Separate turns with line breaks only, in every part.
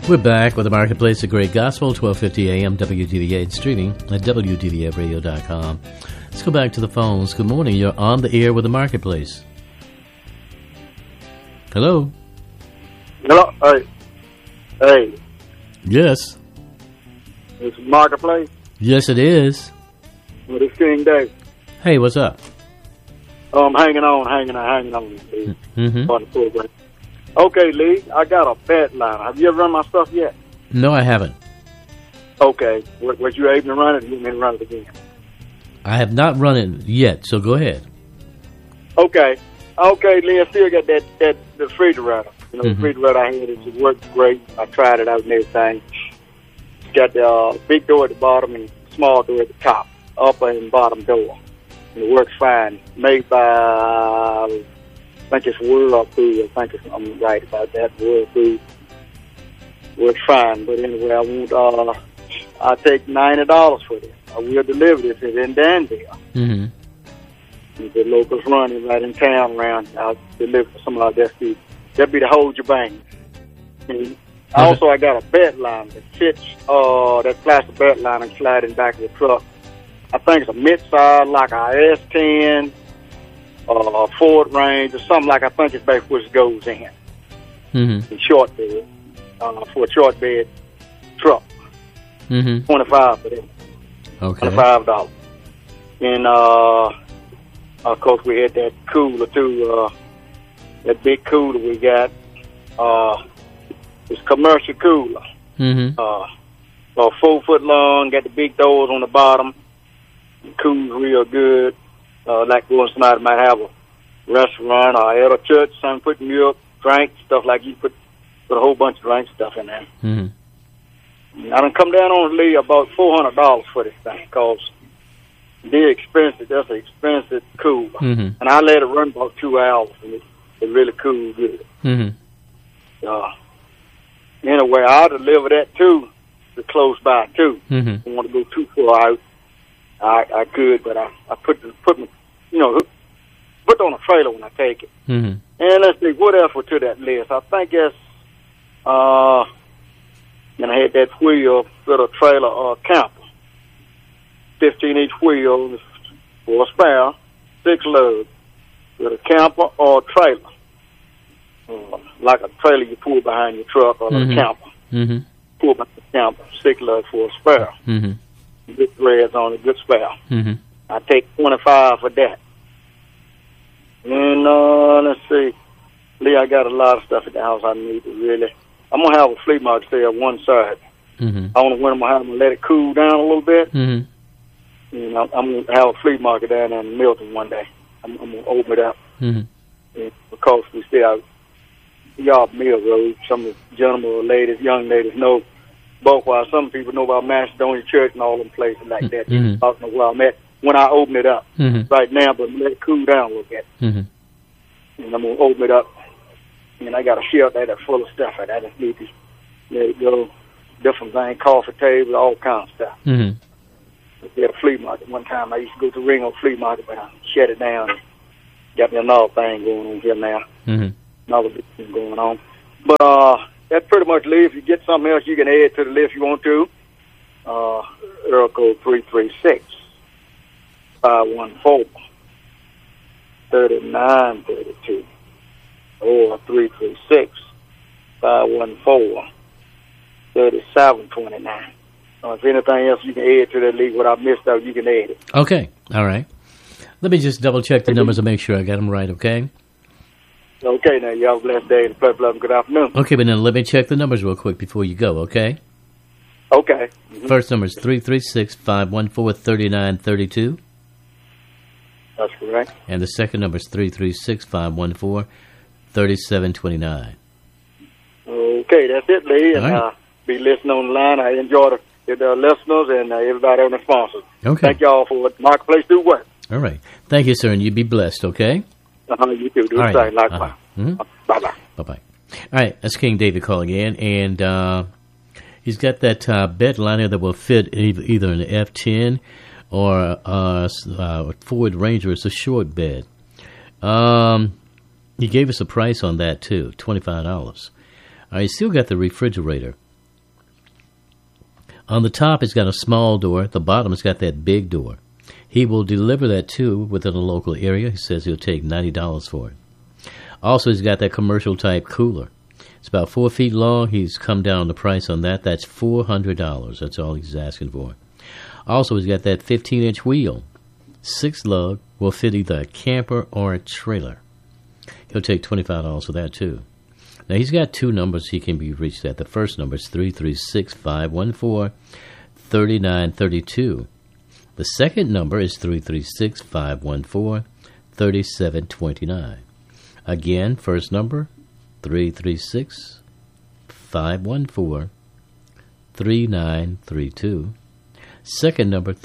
We're back with the Marketplace of Great Gospel, 1250 AM, WDVA, and streaming at WDVAradio.com. Let's go back to the phones. Good morning. You're on the air with the Marketplace. Hello?
Hello? Hey.
Yes.
It's Marketplace?
Yes, it is.
Well, it's King Dave.
Hey, what's up?
I'm hanging on. Lee. On the program. Okay, Lee, I got a bet line. Have you ever run my stuff yet?
No, I haven't.
Okay. Was you able to run it, or you want me to run it again?
I have not run it yet, so go ahead.
Okay, Lee, I still got that refrigerator. You know, the refrigerator I had, it worked great. I tried it out and everything. It's got the big door at the bottom and small door at the top, upper and bottom door. And it works fine. Made by, I think it's Whirlpool. I'm right about that. Whirlpool. Works fine. But anyway, I'll take $90 for this. I will deliver this. It's in Danville. The locals running right in town around. I'll deliver for somebody. That'd be to hold your bank. Also, I got a bed line that fits that plastic bed line and slide in the back of the truck. I think it's a mid-size, like a S10, Ford Range, or something like. I think it's basically which goes in. In short bed, for a short bed truck. $25 for them.
Okay.
$25. And of course, we had that cooler too. That big cooler we got. It's commercial cooler. 4 foot long. Got the big doors on the bottom. It cools real good. Like when somebody might have a restaurant or at a church, some put milk, drink, stuff like you put a whole bunch of drink stuff in there. I done come down on Lee about $400 for this thing, cause they're expensive. That's an expensive cooler. And I let it run about 2 hours, and it really cooled good. Anyway, I'll deliver that too, to close by too. I don't want to go too far out. I could, but I put my, put on a trailer when I take it. And let's see, what else was to that list? I think it's, and I had that wheel with a trailer or camper. 15-inch wheel for a spare, 6 lugs, with a camper or a trailer. Like a trailer you pull behind your truck or a camper. Pull behind the camper, 6 lugs for a spare. Good threads on it, good spare. I take $25 for that. And let's see. Lee, I got a lot of stuff at the house I need to really. I'm going to have a flea market sale on one side. I want to I'm going to let it cool down a little bit. And I'm going to have a flea market down there in Milton one day. I'm going to open it up. And because we still have Yard Mill Road, some of the gentlemen or ladies, young ladies know both while some people know about Macedonia Church and all them places like that. They don't know where I'm at when I open it up right now, but let it cool down a little bit. And I'm going to open it up. And I got a shelf there that's full of stuff. I just need to let it go. Different things, coffee table, all kinds of stuff. We had a flea market one time. I used to go to Ringo Flea Market, but I shut it down. Got me another thing going on here now. Another big thing going on. But that's pretty much Lee. If you get something else, you can add to the list if you want to. Earl code 336-514-3932. Or 336-514-3729. If anything else you can add to that league, what I missed out, you can add it.
Okay, all right. Let me just double check the numbers and make sure I got them right, okay?
Okay, now you have a blessed day and good afternoon.
Okay, but then let me check the numbers real quick before you go, okay?
Okay.
First number is 336-514-3932.
That's correct.
And the second number is 336-514-3729.
Okay, that's it, Lee. And
right.
Be listening on the line. I enjoy the listeners and everybody on the sponsors.
Okay.
Thank y'all for what Marketplace do work.
All right. Thank you, sir, and you be blessed, okay?
You too. Do the same. Likewise. Bye-bye.
Bye-bye. All right, that's King David calling in, and he's got that bed liner that will fit either an F10 or a Ford Ranger. It's a short bed. He gave us a price on that, too, $25. He's still got the refrigerator. On the top, it's got a small door. At the bottom, it's got that big door. He will deliver that, too, within a local area. He says he'll take $90 for it. Also, he's got that commercial-type cooler. It's about 4 feet long. He's come down the price on that. That's $400. That's all he's asking for. Also, he's got that 15-inch wheel. 6 lug will fit either a camper or a trailer. He'll take $25 for that, too. Now, he's got 2 numbers he can be reached at. The first number is 336-514-3932. The second number is 336-514-3729. Again, first number, 336-514-3932. Second number,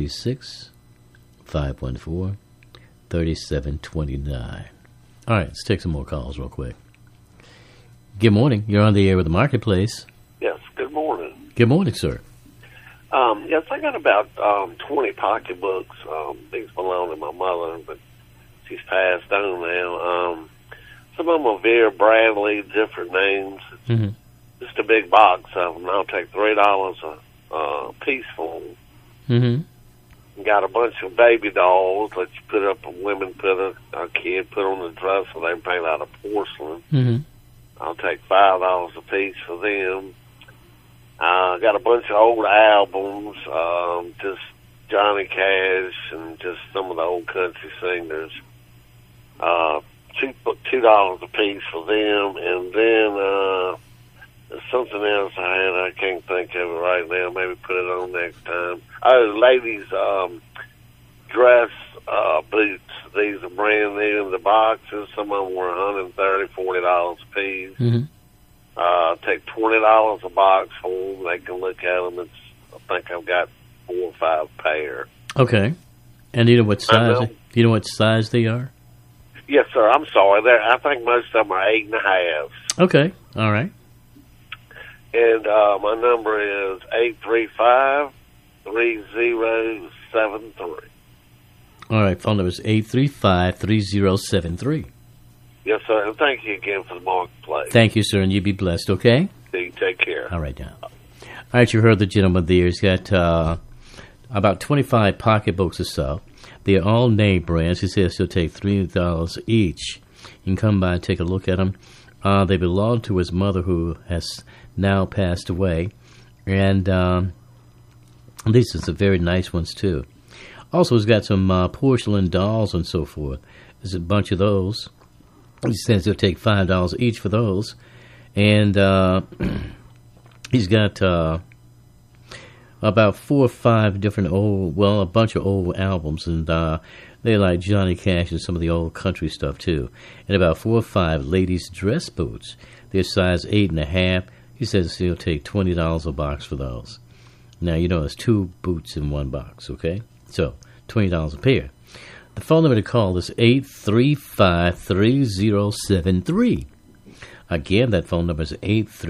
336-514-3729. All right, let's take some more calls real quick. Good morning. You're on the air with the Marketplace.
Yes, good morning.
Good morning, sir.
Yes, I got about 20 pocketbooks. These belong to my mother, but she's passed on now. Some of them are Vera Bradley, different names.
Mm-hmm.
Just a big box of them. I'll take $3 a piece for them.
Mm-hmm.
Got a bunch of baby dolls that you put up, women put a kid put on the dress so they paint out of porcelain.
Mm-hmm.
I'll take $5 a piece for them. Got a bunch of old albums, just Johnny Cash and just some of the old country singers. $2 a piece for them, and then there's something else I had. I can't think of it right now. Maybe put it on next time. Oh, ladies' dress boots. These are brand new in the boxes. Some of them were $130, $40 a piece.
Mm-hmm.
Take $20 a box for them. They can look at them. I think I've got 4 or 5 pair.
Okay. And you know what size? Do you know what size they are?
Yes, sir. I'm sorry. I think most of them are 8.5.
Okay. All right.
And my number is 835-3073.
All right. Phone number is 835-3073.
Yes, sir. And thank you again for the Marketplace.
Thank you, sir, and you be blessed, okay?
You take care.
All right, now. All right, you heard the gentleman there. He's got about 25 pocketbooks or so. They're all name brands. He says he'll take $3 each. You can come by and take a look at them. They belong to his mother, who has now passed away. And these are some very nice ones, too. Also, he's got some porcelain dolls and so forth. There's a bunch of those. He says he'll take $5 each for those. And he's got about 4 or 5 different a bunch of old albums. And they like Johnny Cash and some of the old country stuff, too. And about 4 or 5 ladies' dress boots. They're size 8.5. He says he'll take $20 a box for those. Now, you know, it's 2 boots in 1 box, okay? So, $20 a pair. The phone number to call is 835-3073. Again, that phone number is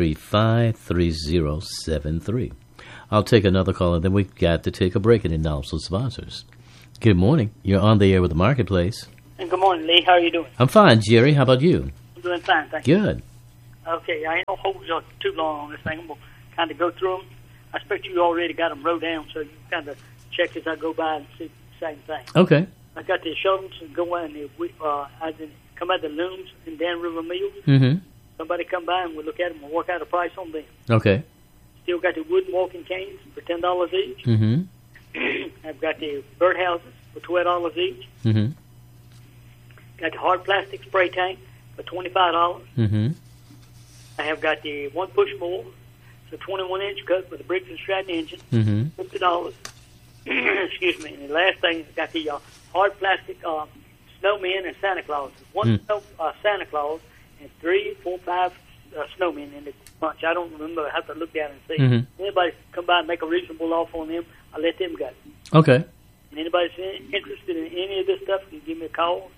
835-3073. I'll take another call, and then we've got to take a break and acknowledge some sponsors. Good morning. You're on the air with the Marketplace.
And good morning, Lee. How are you doing?
I'm fine, Jerry. How about you?
I'm doing fine, thank you.
Good.
Okay, I ain't gonna hold you too long on this thing. I'm gonna kind of go through them. I expect you already got them wrote down, so you kind of check as I go by and see the same thing.
Okay.
I got the shovels and go in there. I didn't come out the looms in Dan River Mills.
Mm-hmm.
Somebody come by and we'll look at them and work out a price on them.
Okay.
Still got the wooden walking canes for $10 each.
Mm-hmm.
I've got the birdhouses for $12 each.
Mm-hmm.
Got the hard plastic spray tank for $25.
Mm-hmm.
I have got the one push mower, it's a 21-inch cut with a Briggs & Stratton engine,
Mm-hmm.
$50. Excuse me. And the last thing, I got the hard plastic snowmen and Santa Claus. One Santa Claus and 3, 4, 5 snowmen in the bunch. I don't remember. I have to look down and see.
Mm-hmm.
Anybody come by and make a reasonable offer on them, I'll let them go.
Okay.
And anybody's interested in any of this stuff can give me a call,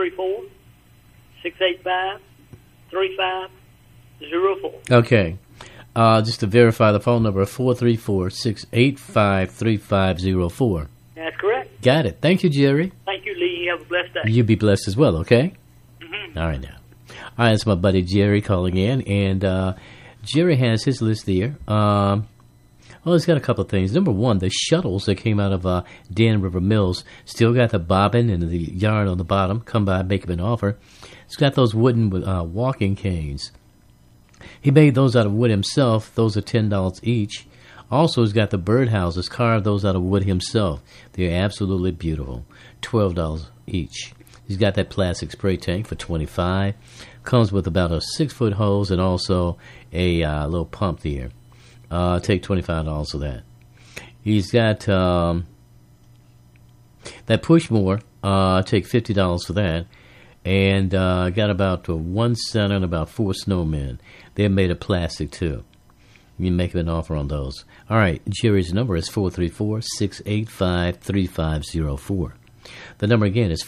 434-685-3504.
Okay. Just to verify the phone number, 434-685-3504.
That's correct.
Got it. Thank you, Jerry.
Thank you, Lee. You have a blessed day.
You be blessed as well, okay?
Mm-hmm.
All right, now. All right, it's my buddy Jerry calling in, and Jerry has his list there. Well, it's got a couple of things. Number one, the shuttles that came out of Dan River Mills still got the bobbin and the yarn on the bottom. Come by, make him an offer. It's got those wooden walking canes. He made those out of wood himself. Those are $10 each. Also, he's got the birdhouses, carved those out of wood himself. They're absolutely beautiful. $12 each. He's got that plastic spray tank for $25. Comes with about a 6-foot hose and also a little pump there. Take $25 for that. He's got that push mower. Take $50 for that. And got about 1 center and about 4 snowmen. They're made of plastic too. You can make him an offer on those. All right, Jerry's number is 434-685-3504. The number again is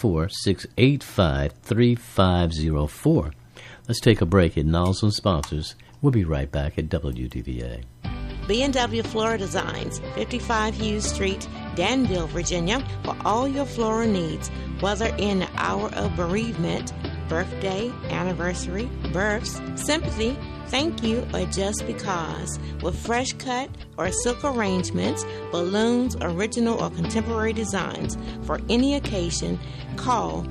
434-685-3504. Let's take a break and acknowledge some sponsors. We'll be right back at WDVA.
B&W Floral Designs, 55 Hughes Street, Danville, Virginia, for all your floral needs, whether in the hour of bereavement, birthday, anniversary, births, sympathy, thank you, or just because. With fresh cut or silk arrangements, balloons, original or contemporary designs for any occasion, call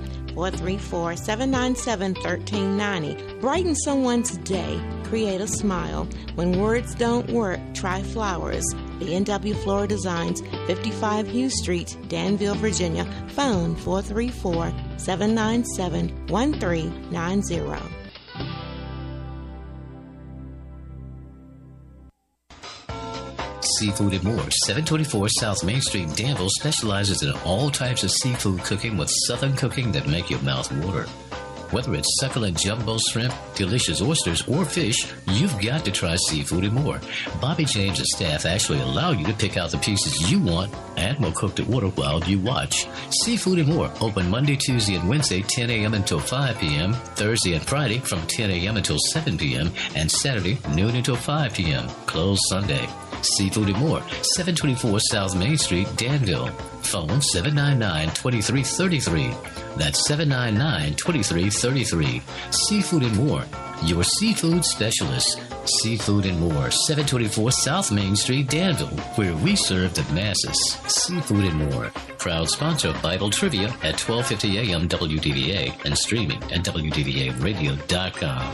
434-797-1390. Brighten someone's day. Create a smile. When words don't work, try flowers. B&W Floral Designs, 55 Hughes Street, Danville, Virginia. Phone 434-797-1390.
Seafood and More, 724 South Main Street, Danville specializes in all types of seafood cooking with southern cooking that make your mouth water. Whether it's succulent jumbo shrimp, delicious oysters, or fish, you've got to try Seafood and More. Bobby James and staff actually allow you to pick out the pieces you want and will cook the order while you watch. Seafood and More, open Monday, Tuesday, and Wednesday, 10 a.m. until 5 p.m., Thursday and Friday from 10 a.m. until 7 p.m., and Saturday, noon until 5 p.m., closed Sunday. Seafood and More, 724 South Main Street, Danville. Phone 799-2333. That's 799-2333. Seafood and More, your seafood specialist. Seafood and More, 724 South Main Street, Danville, where we serve the masses. Seafood and More, proud sponsor of Bible Trivia at 12:50 a.m. WDVA and streaming at WDVAradio.com.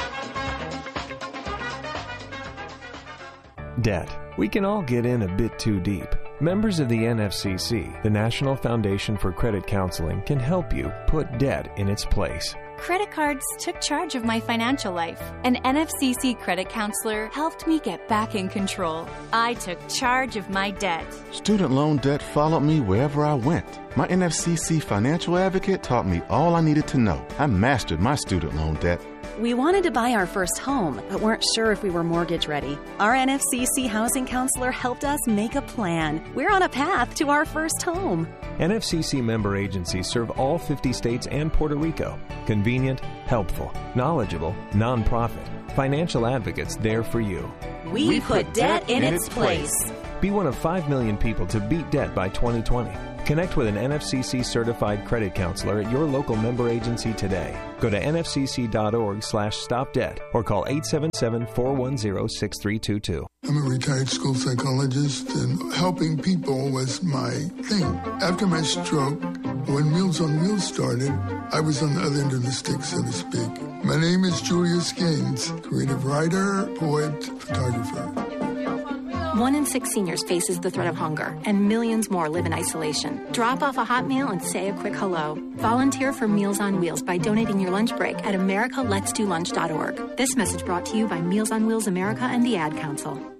Debt. We can all get in a bit too deep. Members of the NFCC, the National Foundation for Credit Counseling, can help you put debt in its place.
Credit cards took charge of my financial life. An NFCC credit counselor helped me get back in control. I took charge of my debt.
Student loan debt followed me wherever I went. My NFCC financial advocate taught me all I needed to know. I mastered my student loan debt.
We wanted to buy our first home, but weren't sure if we were mortgage ready. Our NFCC housing counselor helped us make a plan. We're on a path to our first home.
NFCC member agencies serve all 50 states and Puerto Rico. Convenient, helpful, knowledgeable, nonprofit. Financial advocates there for you.
We put debt in its place.
Be one of 5 million people to beat debt by 2020. Connect with an NFCC certified credit counselor at your local member agency today. Go to nfcc.org/stopdebt or call 877-410-6322.
I'm a retired school psychologist, and helping people was my thing. After my stroke, when Meals on Wheels started, I was on the other end of the stick, so to speak. My name is Julius Gaines, creative writer, poet, photographer.
1 in 6 seniors faces the threat of hunger, and millions more live in isolation. Drop off a hot meal and say a quick hello. Volunteer for Meals on Wheels by donating your lunch break at americaletsdolunch.org. This message brought to you by Meals on Wheels America and the Ad Council.